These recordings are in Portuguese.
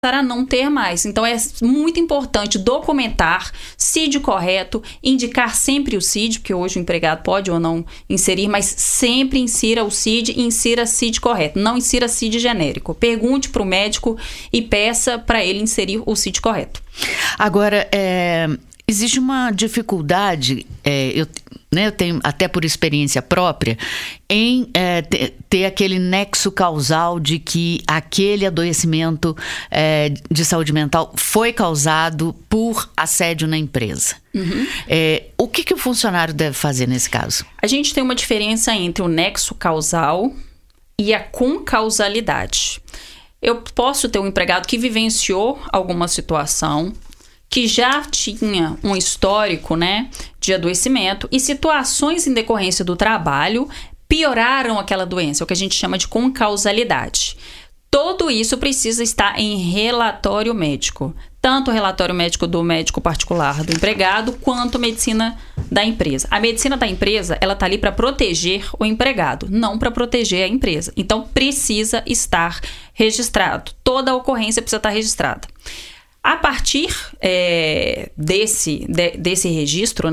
a não ter mais. Então, é muito importante documentar CID correto, indicar sempre o CID, porque hoje o empregado pode ou não inserir, mas sempre insira o CID e insira CID correto. Não insira CID genérico. Pergunte para o médico e peça para ele inserir o CID correto. Agora, existe uma dificuldade, eu tenho até por experiência própria, em ter aquele nexo causal de que aquele adoecimento de saúde mental foi causado por assédio na empresa. Uhum. O que o funcionário deve fazer nesse caso? A gente tem uma diferença entre o nexo causal e a concausalidade. Eu posso ter um empregado que vivenciou alguma situação, que já tinha um histórico, de adoecimento e situações em decorrência do trabalho pioraram aquela doença, o que a gente chama de concausalidade. Tudo isso precisa estar em relatório médico, tanto o relatório médico do médico particular do empregado, quanto a medicina da empresa. A medicina da empresa, ela está ali para proteger o empregado, não para proteger a empresa. Então, precisa estar registrado. Toda a ocorrência precisa estar registrada. A partir desse registro,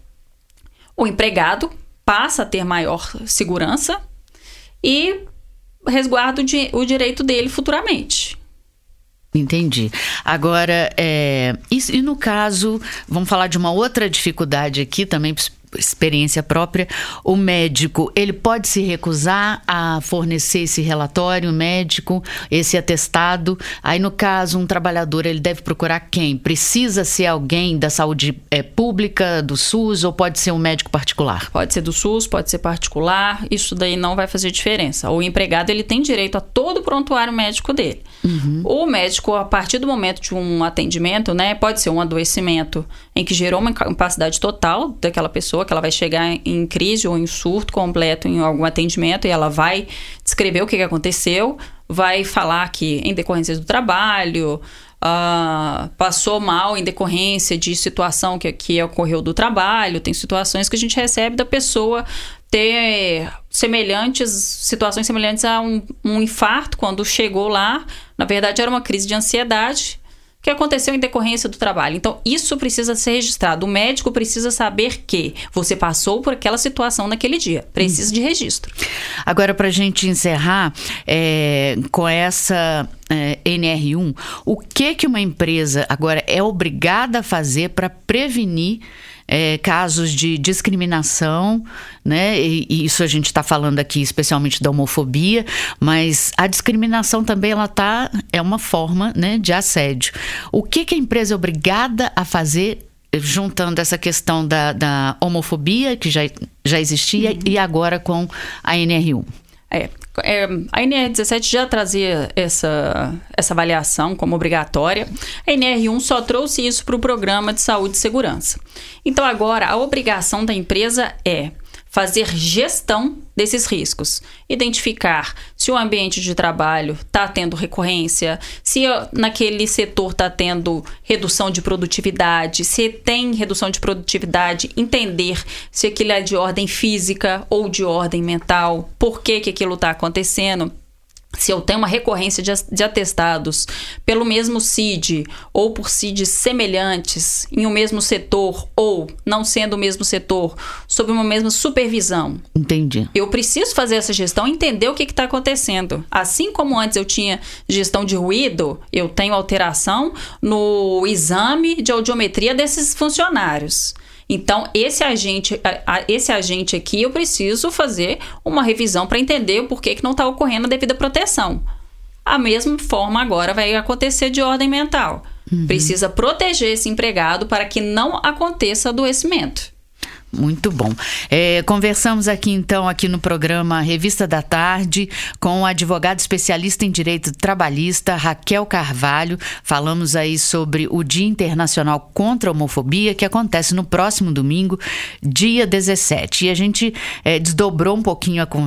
o empregado passa a ter maior segurança e resguarda o direito dele futuramente. Entendi. Agora, e no caso, vamos falar de uma outra dificuldade aqui também, experiência própria, o médico, ele pode se recusar a fornecer esse relatório médico, esse atestado. Aí, no caso, um trabalhador, ele deve procurar quem? Precisa ser alguém da saúde pública, do SUS, ou pode ser um médico particular? Pode ser do SUS, pode ser particular, isso daí não vai fazer diferença. O empregado, ele tem direito a todo o prontuário médico dele. Uhum. O médico, a partir do momento de um atendimento, pode ser um adoecimento em que gerou uma incapacidade total daquela pessoa, que ela vai chegar em crise ou em surto completo em algum atendimento e ela vai descrever o que aconteceu, vai falar que em decorrência do trabalho, passou mal em decorrência de situação que ocorreu do trabalho. Tem situações que a gente recebe da pessoa ter situações semelhantes a um infarto quando chegou lá. Na verdade, era uma crise de ansiedade que aconteceu em decorrência do trabalho. Então, isso precisa ser registrado. O médico precisa saber que você passou por aquela situação naquele dia. Precisa de registro. Agora, para a gente encerrar com essa NR1, o que uma empresa agora é obrigada a fazer para prevenir casos de discriminação, e isso a gente está falando aqui especialmente da homofobia, mas a discriminação também é uma forma, de assédio. O que a empresa é obrigada a fazer, juntando essa questão da homofobia, que já existia, e agora com a NR1? A NR17 já trazia essa avaliação como obrigatória. A NR1 só trouxe isso para o Programa de Saúde e Segurança. Então, agora, a obrigação da empresa é fazer gestão desses riscos. Identificar se o ambiente de trabalho está tendo recorrência, se naquele setor está tendo redução de produtividade, se tem redução de produtividade, entender se aquilo é de ordem física ou de ordem mental, por que aquilo está acontecendo. Se eu tenho uma recorrência de atestados pelo mesmo CID ou por CIDs semelhantes em um mesmo setor ou não sendo o mesmo setor, sob uma mesma supervisão. Entendi. Eu preciso fazer essa gestão e entender o que está acontecendo. Assim como antes eu tinha gestão de ruído, eu tenho alteração no exame de audiometria desses funcionários. Então, esse agente aqui, eu preciso fazer uma revisão para entender o porquê que não está ocorrendo a devida proteção. A mesma forma agora vai acontecer de ordem mental. Uhum. Precisa proteger esse empregado para que não aconteça adoecimento. Muito bom. Conversamos aqui no programa Revista da Tarde com a advogada especialista em direito trabalhista Raquel Carvalho. Falamos aí sobre o Dia Internacional contra a Homofobia, que acontece no próximo domingo, dia 17. E a gente desdobrou um pouquinho a conversa